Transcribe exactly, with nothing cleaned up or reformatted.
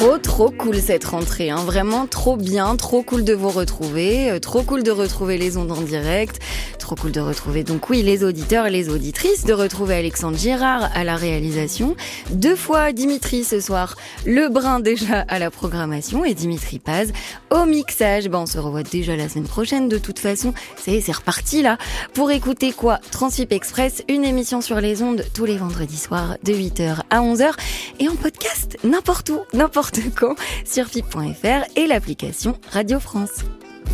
Trop trop cool cette rentrée, hein. Vraiment trop bien, trop cool de vous retrouver, euh, trop cool de retrouver les ondes en direct, trop cool de retrouver donc oui les auditeurs et les auditrices, de retrouver Alexandre Girard à la réalisation, deux fois Dimitri ce soir, Lebrun déjà à la programmation et Dimitri Paz au mixage. Ben, on se revoit déjà la semaine prochaine de toute façon, ça y est, c'est reparti là. Pour écouter quoi? Transip Express, une émission sur les ondes tous les vendredis soirs de huit heures à onze heures et en podcast n'importe où, n'importe quand sur F I P point F R et l'application Radio France.